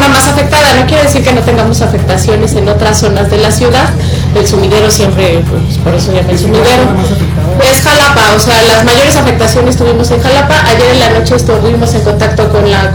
zona más afectada. No quiere decir que no tengamos afectaciones en otras zonas de la ciudad. El sumidero siempre, pues, por eso llama el sumidero. Es Jalapa, o sea, las mayores afectaciones tuvimos en Jalapa. Ayer en la noche estuvimos en contacto con la